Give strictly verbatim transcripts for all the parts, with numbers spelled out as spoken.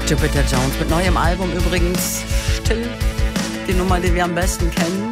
Jupiter Jones mit neuem Album übrigens. Still, die Nummer, die wir am besten kennen.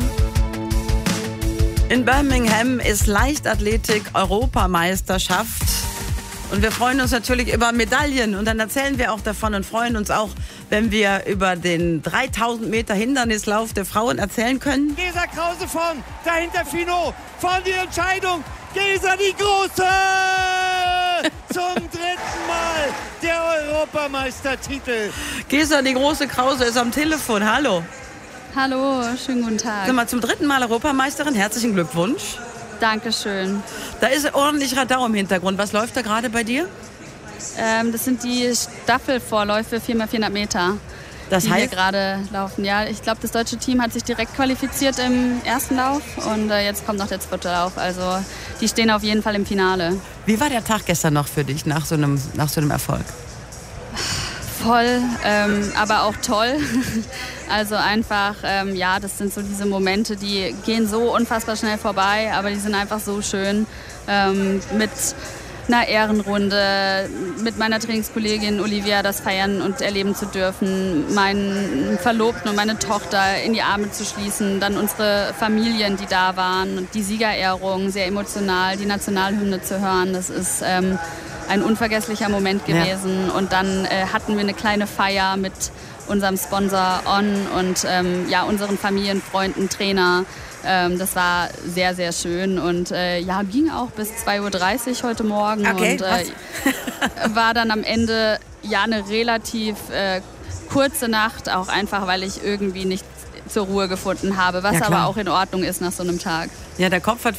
In Birmingham ist Leichtathletik-Europameisterschaft. Und wir freuen uns natürlich über Medaillen. Und dann erzählen wir auch davon und freuen uns auch, wenn wir über den dreitausend Meter Hindernislauf der Frauen erzählen können. Gesa Krause vorn, dahinter Fino, vorn die Entscheidung. Gesa die Große! Zum dritten Mal der Europameistertitel. Gesa die Große Krause ist am Telefon. Hallo. Hallo, schönen guten Tag. Sag mal, zum dritten Mal Europameisterin. Herzlichen Glückwunsch. Dankeschön. Da ist ordentlich Radau im Hintergrund. Was läuft da gerade bei dir? Ähm, das sind die Staffelvorläufe vier mal vierhundert Meter, das die heißt? hier gerade laufen. Ja, ich glaube, das deutsche Team hat sich direkt qualifiziert im ersten Lauf und äh, jetzt kommt noch der zweite Lauf. Also die stehen auf jeden Fall im Finale. Wie war der Tag gestern noch für dich nach so einem, nach so einem Erfolg? Voll, ähm, aber auch toll. Also einfach, ähm, ja, das sind so diese Momente, die gehen so unfassbar schnell vorbei, aber die sind einfach so schön. Ähm, mit einer Ehrenrunde, mit meiner Trainingskollegin Olivia das feiern und erleben zu dürfen, meinen Verlobten und meine Tochter in die Arme zu schließen, dann unsere Familien, die da waren, und die Siegerehrung, sehr emotional, die Nationalhymne zu hören, das ist ähm, ein unvergesslicher Moment gewesen. Ja. Und dann äh, hatten wir eine kleine Feier mit unserem Sponsor On und ähm, ja, unseren Familien, Freunden, Trainer. Ähm, das war sehr, sehr schön und äh, ja, ging auch bis zwei Uhr dreißig heute Morgen. Okay, und äh, war dann am Ende ja eine relativ äh, kurze Nacht, auch einfach, weil ich irgendwie nicht zur Ruhe gefunden habe, was ja, aber auch in Ordnung ist nach so einem Tag. Ja, der Kopf hat